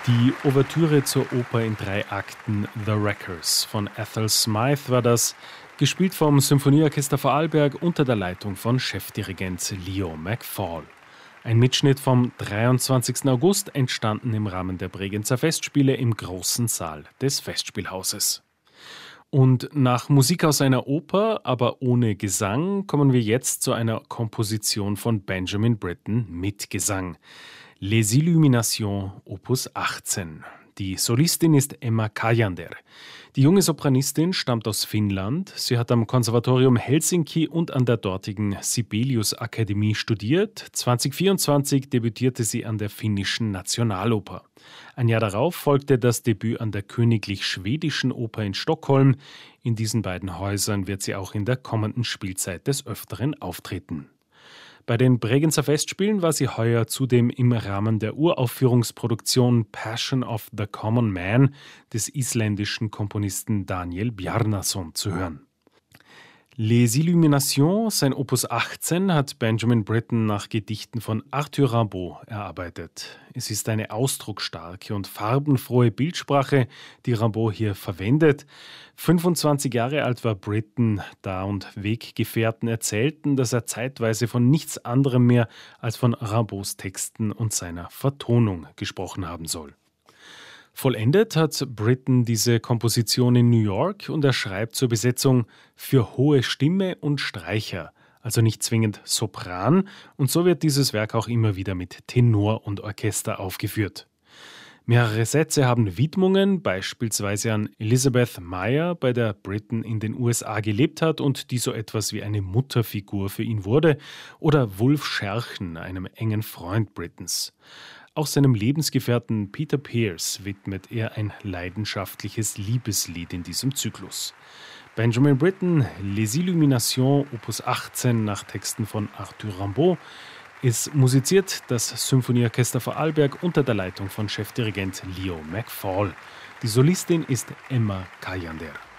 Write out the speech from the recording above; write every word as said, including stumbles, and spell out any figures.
Die Ouvertüre zur Oper in drei Akten The Wreckers von Ethel Smythe war das, gespielt vom Symphonieorchester Vorarlberg unter der Leitung von Chefdirigent Leo McFall. Ein Mitschnitt vom dreiundzwanzigsten August, entstanden im Rahmen der Bregenzer Festspiele im großen Saal des Festspielhauses. Und nach Musik aus einer Oper, aber ohne Gesang, kommen wir jetzt zu einer Komposition von Benjamin Britten mit Gesang. Les Illuminations, Opus achtzehn. Die Solistin ist Emma Kajander. Die junge Sopranistin stammt aus Finnland. Sie hat am Konservatorium Helsinki und an der dortigen Sibelius-Akademie studiert. zweitausendvierundzwanzig debütierte sie an der Finnischen Nationaloper. Ein Jahr darauf folgte das Debüt an der Königlich Schwedischen Oper in Stockholm. In diesen beiden Häusern wird sie auch in der kommenden Spielzeit des Öfteren auftreten. Bei den Bregenzer Festspielen war sie heuer zudem im Rahmen der Uraufführungsproduktion Passion of the Common Man des isländischen Komponisten Daniel Bjarnason zu hören. Les Illuminations, sein Opus achtzehn, hat Benjamin Britten nach Gedichten von Arthur Rimbaud erarbeitet. Es ist eine ausdrucksstarke und farbenfrohe Bildsprache, die Rimbaud hier verwendet. fünfundzwanzig Jahre alt war Britten, da und Weggefährten erzählten, dass er zeitweise von nichts anderem mehr als von Rimbauds Texten und seiner Vertonung gesprochen haben soll. Vollendet hat Britten diese Komposition in New York und er schreibt zur Besetzung für hohe Stimme und Streicher, also nicht zwingend Sopran, und so wird dieses Werk auch immer wieder mit Tenor und Orchester aufgeführt. Mehrere Sätze haben Widmungen, beispielsweise an Elizabeth Meyer, bei der Britten in den U S A gelebt hat und die so etwas wie eine Mutterfigur für ihn wurde, oder Wulf Scherchen, einem engen Freund Brittens. Auch seinem Lebensgefährten Peter Pears widmet er ein leidenschaftliches Liebeslied in diesem Zyklus. Benjamin Britten, Les Illuminations, Opus achtzehn nach Texten von Arthur Rimbaud. Es musiziert das Symphonieorchester Vorarlberg unter der Leitung von Chefdirigent Leo McFall. Die Solistin ist Emma Kajander.